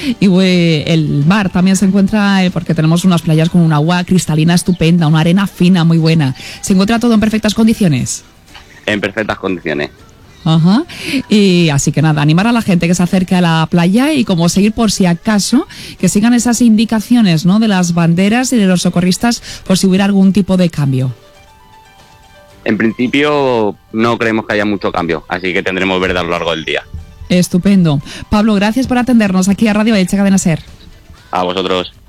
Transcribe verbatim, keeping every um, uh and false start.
Y eh, el mar también se encuentra, eh, porque tenemos unas playas con un agua cristalina estupenda, una arena fina muy buena. ¿Se encuentra todo en perfectas condiciones? En perfectas condiciones. Ajá. Y así que nada, animar a la gente que se acerque a la playa y como seguir por si acaso, que sigan esas indicaciones, ¿no?, de las banderas y de los socorristas por si hubiera algún tipo de cambio. En principio no creemos que haya mucho cambio, así que tendremos verde a lo largo del día. Estupendo. Pablo, gracias por atendernos aquí a Radio Elche Cadena Ser. A vosotros.